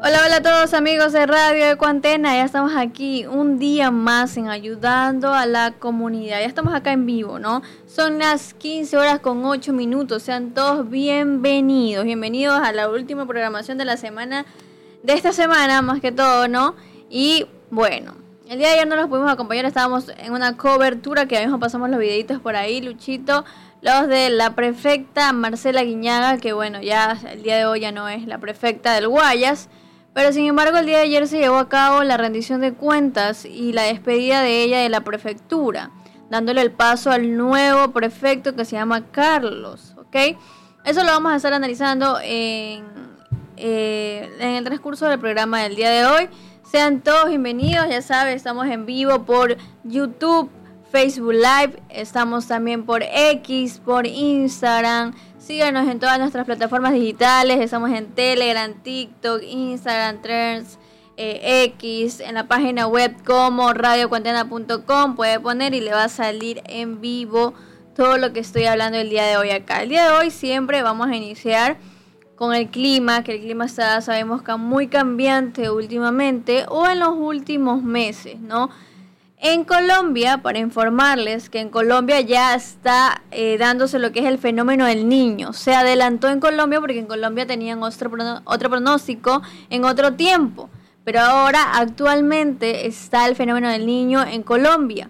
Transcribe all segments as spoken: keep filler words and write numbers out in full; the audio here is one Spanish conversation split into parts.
Hola, hola a todos amigos de Radio de Cuantena, ya estamos aquí un día más en ayudando a la comunidad, ya estamos acá en vivo, ¿no? Son las quince horas con ocho minutos, sean todos bienvenidos, bienvenidos a la última programación de la semana, de esta semana más que todo, ¿no? Y bueno, el día de ayer no los pudimos acompañar, estábamos en una cobertura que mismo pasamos los videitos por ahí, Luchito, los de la prefecta Marcela Guiñaga, que bueno, ya el día de hoy ya no es la prefecta del Guayas. Pero sin embargo el día de ayer se llevó a cabo la rendición de cuentas y la despedida de ella de la prefectura, dándole el paso al nuevo prefecto que se llama Carlos, ¿ok? Eso lo vamos a estar analizando en, eh, en el transcurso del programa del día de hoy. Sean todos bienvenidos, ya saben, estamos en vivo por YouTube, Facebook Live, estamos también por X, por Instagram. Síganos en todas nuestras plataformas digitales, estamos en Telegram, TikTok, Instagram, Threads, eh, X, en la página web como radio cuantena punto com, puede poner y le va a salir en vivo todo lo que estoy hablando el día de hoy acá. El día de hoy siempre vamos a iniciar con el clima, que el clima está, sabemos que muy cambiante últimamente o en los últimos meses, ¿no? En Colombia, para informarles que en Colombia ya está eh, dándose lo que es el fenómeno del Niño. Se adelantó en Colombia porque en Colombia tenían otro, otro pronóstico en otro tiempo. Pero ahora actualmente está el fenómeno del Niño en Colombia.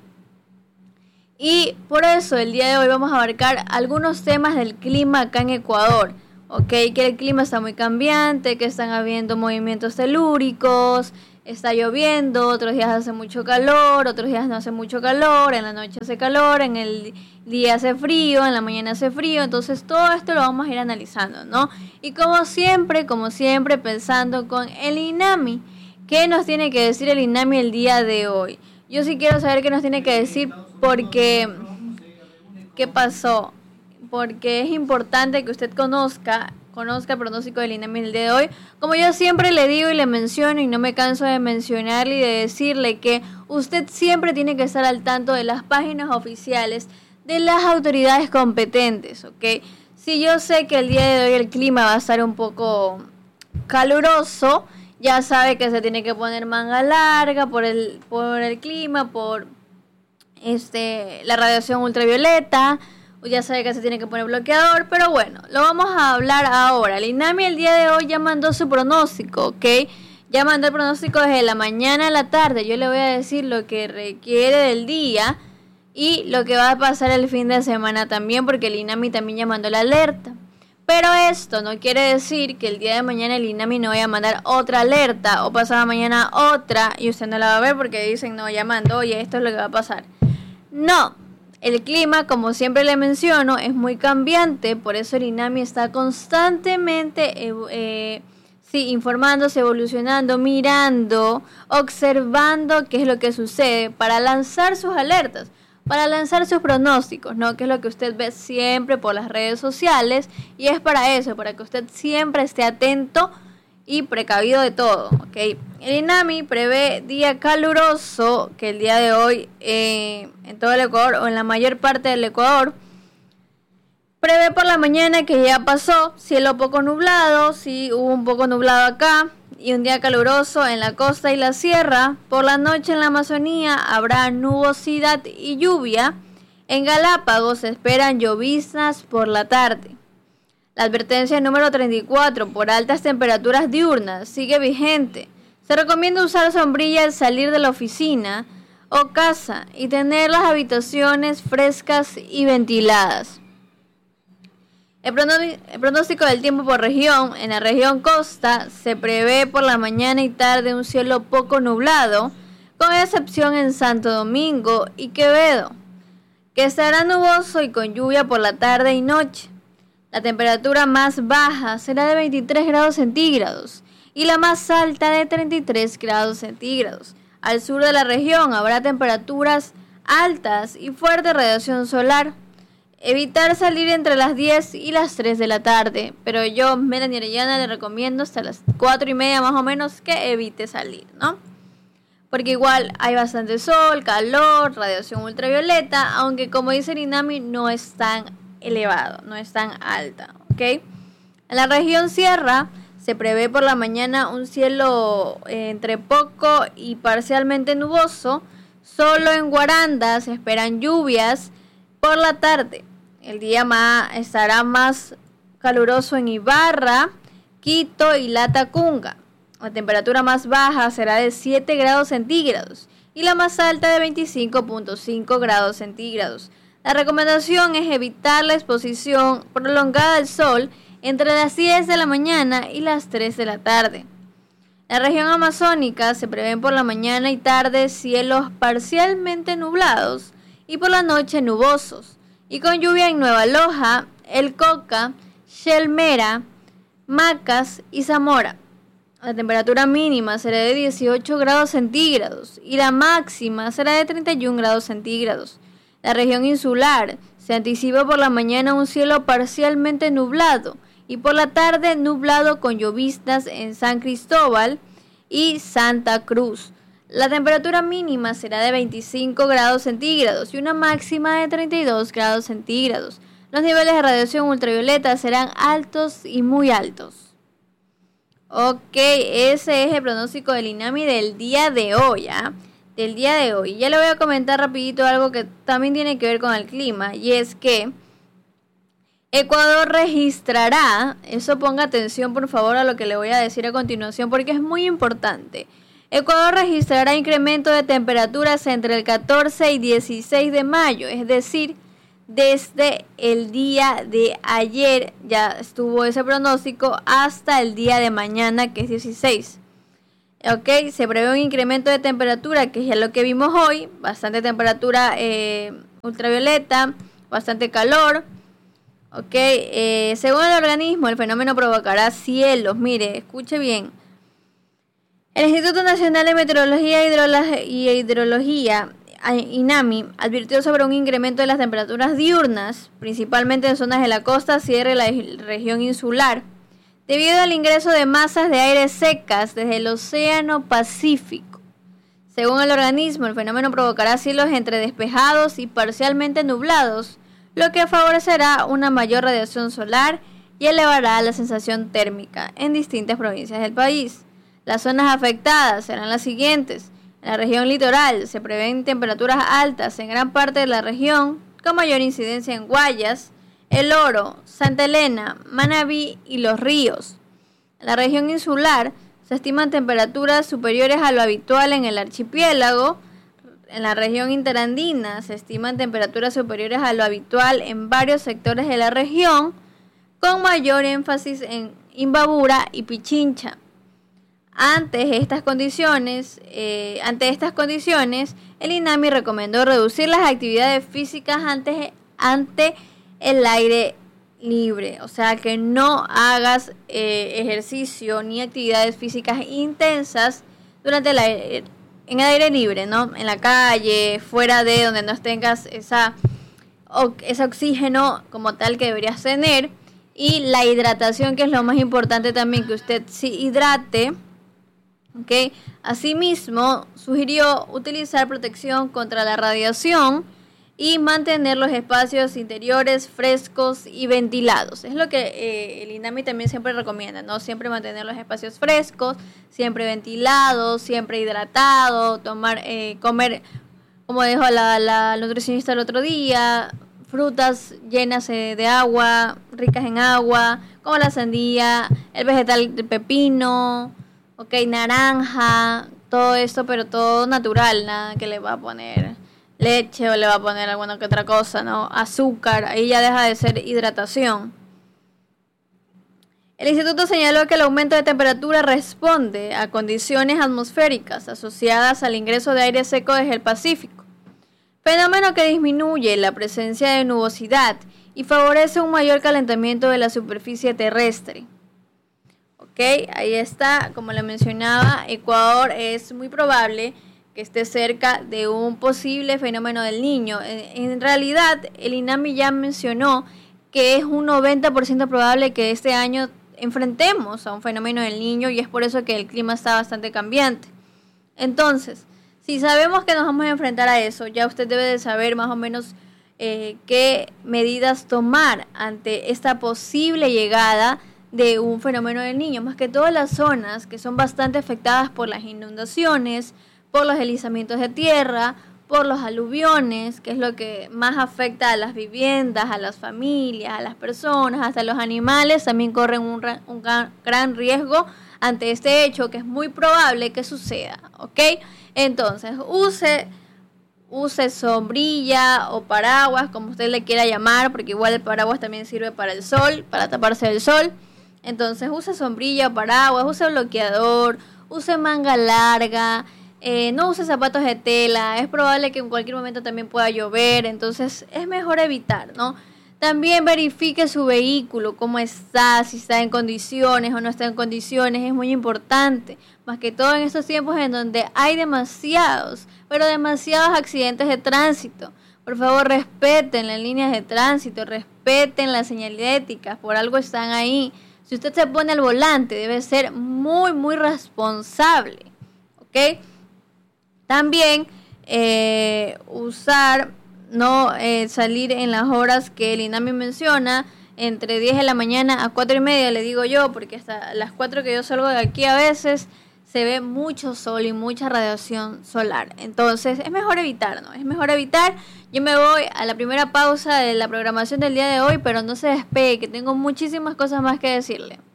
Y por eso el día de hoy vamos a abarcar algunos temas del clima acá en Ecuador. Ok, que el clima está muy cambiante, que están habiendo movimientos telúricos. Está lloviendo, otros días hace mucho calor, otros días no hace mucho calor, en la noche hace calor, en el día hace frío, en la mañana hace frío, entonces todo esto lo vamos a ir analizando, ¿no? Y como siempre, como siempre, pensando con el INAMI, ¿qué nos tiene que decir el INAMI el día de hoy? Yo sí quiero saber qué nos tiene que decir porque, ¿qué pasó? Porque es importante que usted conozca conozca el pronóstico del INAMI el día de hoy. Como yo siempre le digo y le menciono y no me canso de mencionarle y de decirle que usted siempre tiene que estar al tanto de las páginas oficiales de las autoridades competentes, ¿ok? Si yo sé que el día de hoy el clima va a estar un poco caluroso, ya sabe que se tiene que poner manga larga por el, por el clima, por este, la radiación ultravioleta. Ya sabe que se tiene que poner bloqueador, pero bueno, lo vamos a hablar ahora. El INAMI el día de hoy ya mandó su pronóstico, ¿ok? Ya mandó el pronóstico desde la mañana a la tarde. Yo le voy a decir lo que requiere del día y lo que va a pasar el fin de semana también, porque el INAMI también ya mandó la alerta. Pero esto no quiere decir que el día de mañana el INAMI no vaya a mandar otra alerta o pasada mañana otra y usted no la va a ver porque dicen, no, ya mandó, oye, esto es lo que va a pasar. No. El clima, como siempre le menciono, es muy cambiante, por eso el INAMI está constantemente eh, eh, sí, informándose, evolucionando, mirando, observando qué es lo que sucede para lanzar sus alertas, para lanzar sus pronósticos, ¿no? Que es lo que usted ve siempre por las redes sociales y es para eso, para que usted siempre esté atento y precavido de todo, ¿ok? El INAMI prevé día caluroso, que el día de hoy eh, en todo el Ecuador o en la mayor parte del Ecuador. Prevé por la mañana que ya pasó, cielo poco nublado, sí hubo un poco nublado acá, y un día caluroso en la costa y la sierra. Por la noche en la Amazonía habrá nubosidad y lluvia. En Galápagos se esperan lloviznas por la tarde. La advertencia número treinta y cuatro por altas temperaturas diurnas sigue vigente. Se recomienda usar sombrilla al salir de la oficina o casa y tener las habitaciones frescas y ventiladas. El pronóstico del tiempo por región. En la región costa se prevé por la mañana y tarde un cielo poco nublado, con excepción en Santo Domingo y Quevedo, que estará nuboso y con lluvia por la tarde y noche. La temperatura más baja será de veintitrés grados centígrados y la más alta de treinta y tres grados centígrados. Al sur de la región habrá temperaturas altas y fuerte radiación solar. Evitar salir entre las diez y las tres de la tarde, pero yo, Melanie Arellana, le recomiendo hasta las cuatro y media más o menos que evite salir, ¿no? Porque igual hay bastante sol, calor, radiación ultravioleta, aunque como dice el INAMI no es tan elevado, no es tan alta, ¿ok? En la región sierra se prevé por la mañana un cielo eh, entre poco y parcialmente nuboso. Solo en Guaranda se esperan lluvias por la tarde. El día más, estará más caluroso en Ibarra, Quito y Latacunga. La temperatura más baja será de siete grados centígrados y la más alta de veinticinco punto cinco grados centígrados. La recomendación es evitar la exposición prolongada al sol entre las diez de la mañana y las tres de la tarde. En la región amazónica se prevén por la mañana y tarde cielos parcialmente nublados y por la noche nubosos, y con lluvia en Nueva Loja, El Coca, Shelmera, Macas y Zamora. La temperatura mínima será de dieciocho grados centígrados y la máxima será de treinta y un grados centígrados. La región insular se anticipa por la mañana un cielo parcialmente nublado y por la tarde nublado con lloviznas en San Cristóbal y Santa Cruz. La temperatura mínima será de veinticinco grados centígrados y una máxima de treinta y dos grados centígrados. Los niveles de radiación ultravioleta serán altos y muy altos. Ok, ese es el pronóstico del INAMI del día de hoy, ¿ah? Del día de hoy. Ya le voy a comentar rapidito algo que también tiene que ver con el clima, y es que Ecuador registrará, eso ponga atención por favor a lo que le voy a decir a continuación porque es muy importante. Ecuador registrará incremento de temperaturas entre el catorce y dieciséis de mayo, es decir, desde el día de ayer ya estuvo ese pronóstico hasta el día de mañana, que es dieciséis. Ok, se prevé un incremento de temperatura, que es ya lo que vimos hoy, bastante temperatura eh, ultravioleta, bastante calor. Ok, eh, según el organismo, el fenómeno provocará cielos, mire, escuche bien. El Instituto Nacional de Meteorología y Hidrología, INAMI, advirtió sobre un incremento de las temperaturas diurnas, principalmente en zonas de la costa, sierra y la región insular, debido al ingreso de masas de aire secas desde el Océano Pacífico. Según el organismo, el fenómeno provocará cielos entre despejados y parcialmente nublados, lo que favorecerá una mayor radiación solar y elevará la sensación térmica en distintas provincias del país. Las zonas afectadas serán las siguientes. En la región litoral se prevén temperaturas altas en gran parte de la región, con mayor incidencia en Guayas, El Oro, Santa Elena, Manabí y Los Ríos. En la región insular se estiman temperaturas superiores a lo habitual en el archipiélago. En la región interandina se estiman temperaturas superiores a lo habitual en varios sectores de la región, con mayor énfasis en Imbabura y Pichincha. Ante estas condiciones, eh, ante estas condiciones, el INAMI recomendó reducir las actividades físicas ante, ante el aire libre, o sea que no hagas eh, ejercicio ni actividades físicas intensas durante el aire, en el aire libre, ¿no? En la calle, fuera de donde no tengas esa, o, ese oxígeno como tal que deberías tener, y la hidratación, que es lo más importante también, que usted sí hidrate. Okay. Asimismo, sugirió utilizar protección contra la radiación y mantener los espacios interiores frescos y ventilados. Es lo que eh, el INAMI también siempre recomienda, ¿no? Siempre mantener los espacios frescos, siempre ventilados, siempre hidratados, tomar, eh, comer, como dijo la, la nutricionista el otro día, frutas llenas eh, de agua, ricas en agua, como la sandía, el vegetal de pepino. Ok, naranja, todo esto, pero todo natural, nada que le va a poner leche o le va a poner alguna que otra cosa, ¿no? Azúcar, ahí ya deja de ser hidratación. El instituto señaló que el aumento de temperatura responde a condiciones atmosféricas asociadas al ingreso de aire seco desde el Pacífico, fenómeno que disminuye la presencia de nubosidad y favorece un mayor calentamiento de la superficie terrestre. Ok, ahí está, como le mencionaba, Ecuador es muy probable que esté cerca de un posible fenómeno del Niño. En, en realidad, el INAMI ya mencionó que es un noventa por ciento probable que este año enfrentemos a un fenómeno del Niño, y es por eso que el clima está bastante cambiante. Entonces, si sabemos que nos vamos a enfrentar a eso, ya usted debe de saber más o menos eh, qué medidas tomar ante esta posible llegada de un fenómeno del niño, más que todas las zonas que son bastante afectadas por las inundaciones, por los deslizamientos de tierra, por los aluviones, que es lo que más afecta a las viviendas, a las familias, a las personas, hasta los animales, también corren un, un gran riesgo ante este hecho, que es muy probable que suceda, ¿ok? Entonces, use, use sombrilla o paraguas, como usted le quiera llamar, porque igual el paraguas también sirve para el sol, para taparse del sol. Entonces, use sombrilla o paraguas, use bloqueador, use manga larga, eh, no use zapatos de tela, es probable que en cualquier momento también pueda llover, entonces es mejor evitar, ¿no? También verifique su vehículo, cómo está, si está en condiciones o no está en condiciones, es muy importante. Más que todo en estos tiempos en donde hay demasiados, pero demasiados accidentes de tránsito. Por favor, respeten las líneas de tránsito, respeten las señaléticas, por algo están ahí. Si usted se pone al volante, debe ser muy, muy responsable, ¿ok? También eh, usar... no eh, salir en las horas que el INAMI menciona, entre diez de la mañana a cuatro y media, le digo yo, porque hasta las cuatro que yo salgo de aquí a veces se ve mucho sol y mucha radiación solar. Entonces es mejor evitar, ¿no? Es mejor evitar. Yo me voy a la primera pausa de la programación del día de hoy, pero no se despegue, que tengo muchísimas cosas más que decirle.